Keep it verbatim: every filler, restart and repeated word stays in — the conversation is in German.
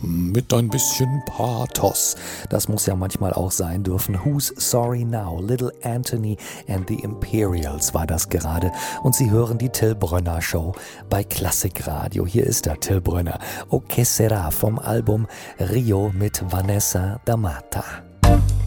Mit ein bisschen Pathos. Das muss ja manchmal auch sein dürfen. Who's Sorry Now? Little Anthony and the Imperials war das gerade. Und Sie hören die Till Brönner Show bei Klassikradio. Hier ist der Till Brönner. O que sera vom Album Rio mit Vanessa da Mata.